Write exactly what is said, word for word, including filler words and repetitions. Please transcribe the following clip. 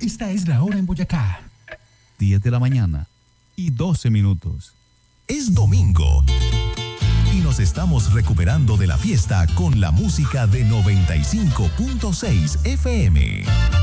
Esta es la hora en Boyacá. diez de la mañana y doce minutos. Es domingo y nos estamos recuperando de la fiesta con la música de noventa y cinco punto seis F M.